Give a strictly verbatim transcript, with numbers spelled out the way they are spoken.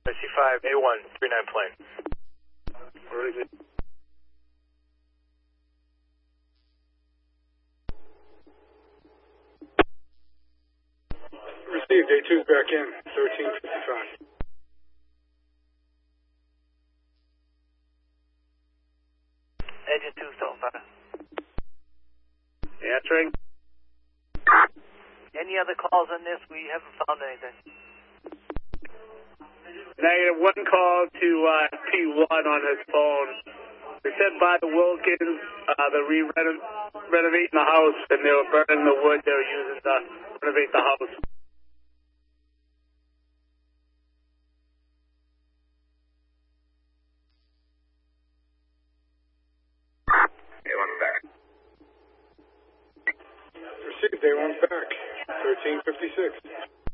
C five A one three nine plane. Alright. Received, A two's back in, thirteen fifty-five. Engine two, so far. Answering. Any other calls on this? We haven't found anything. Negative, one call to uh, P one on his phone. They said by the Wilkins, uh, they're re-renovating the house, and they were burning the wood they were using to renovate the house. A one back. Received, A one's back, thirteen fifty-six.